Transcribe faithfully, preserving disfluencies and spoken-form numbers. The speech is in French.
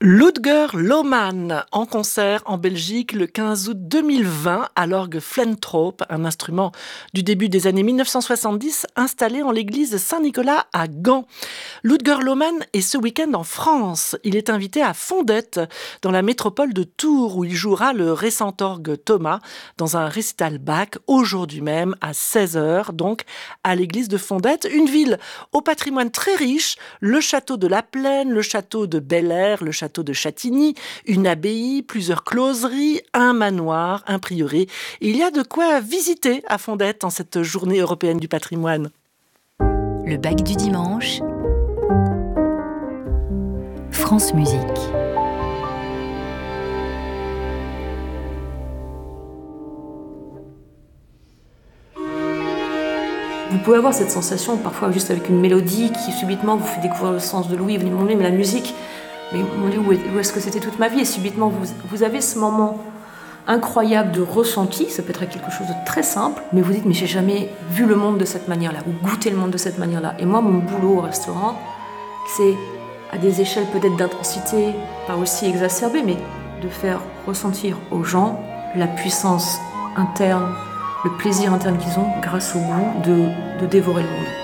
Ludger Lohmann, en concert en Belgique le quinze août deux mille vingt à l'orgue Flentrop, un instrument du début des années mille neuf cent soixante-dix installé en l'église Saint-Nicolas à Gand. Ludger Lohmann est ce week-end en France. Il est invité à Fondette, dans la métropole de Tours, où il jouera le récent orgue Thomas dans un récital Bach aujourd'hui même à seize heures, donc à l'église de Fondette, une ville au patrimoine très riche, le château de la Plaine, le château de Bel-Air, le château de Chatigny, une abbaye, plusieurs closeries, un manoir, un prieuré. Il y a de quoi visiter à Fondette en cette journée européenne du patrimoine. Le Bach du dimanche, France Musique. Vous pouvez avoir cette sensation parfois juste avec une mélodie qui subitement vous fait découvrir le sens de l'ouïe, vous vous demandez mais la musique, mais où est-ce que c'était toute ma vie? Et subitement vous, vous avez ce moment incroyable de ressenti, ça peut être quelque chose de très simple, mais vous dites mais j'ai jamais vu le monde de cette manière-là, ou goûté le monde de cette manière-là. Et moi mon boulot au restaurant, c'est à des échelles peut-être d'intensité pas aussi exacerbées, mais de faire ressentir aux gens la puissance interne, le plaisir interne qu'ils ont grâce au goût de, de dévorer le monde.